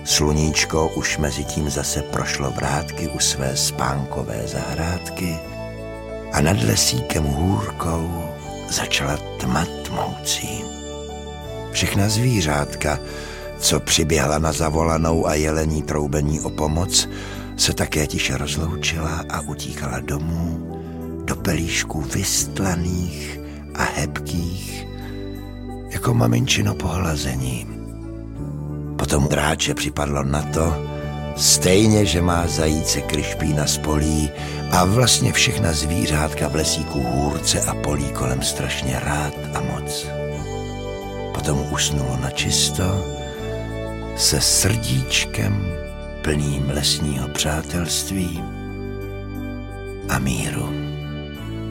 Sluníčko už mezi tím zase prošlo vrátky u své spánkové zahrádky a nad lesíkem hůrkou začala tma tmoucí. Všechna zvířátka, co přiběhla na zavolanou a jelení troubení o pomoc, se také tiše rozloučila a utíkala domů, do pelíšků vystlaných a hebkých, jako maminčino pohlazení. Potom dráče připadlo na to, stejně, že má zajíce Kryšpína z polí a vlastně všechna zvířátka v lesíku hůrce a polí kolem strašně rád a moc. Potom usnulo načisto se srdíčkem plným lesního přátelství a míru.